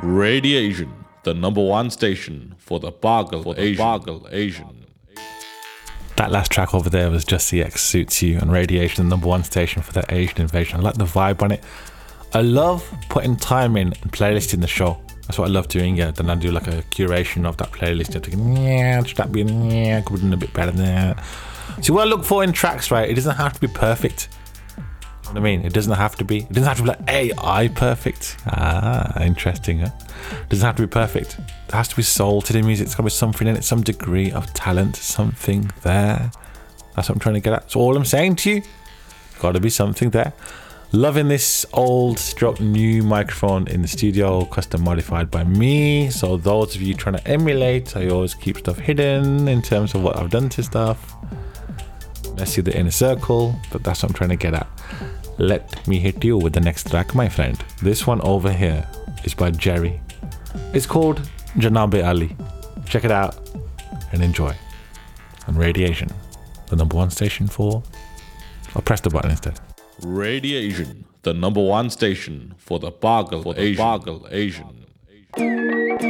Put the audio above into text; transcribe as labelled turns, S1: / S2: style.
S1: Radiation, the number one station for the Bargle Asian.
S2: That last track over there was Just CX Suits You, and Radiation, the number one station for the Asian invasion. I like the vibe on it. I love putting time in and playlisting the show. That's what I love doing. Yeah, then I do like a curation of that playlist. I'm thinking, yeah, should that be could have done a bit better than that. See, what I look for in tracks, right? It doesn't have to be perfect. You know what I mean? It doesn't have to be. It doesn't have to be like AI perfect. Interesting, huh? It doesn't have to be perfect. There has to be soul to the music. It's got to be something in it, some degree of talent, something there. That's what I'm trying to get at. That's all I'm saying to you. Got to be something there. Loving this old stroke new microphone in the studio, custom modified by me. So those of you trying to emulate, I always keep stuff hidden in terms of what I've done to stuff. Let's see the inner circle, but that's what I'm trying to get at. Let me hit you with the next track, my friend. This one over here is by Jerry. It's called Janabe Ali. Check it out and enjoy. And Radiation, the number one station for... I'll press the button instead.
S1: Radiation, the number one station for the Bargle Asian.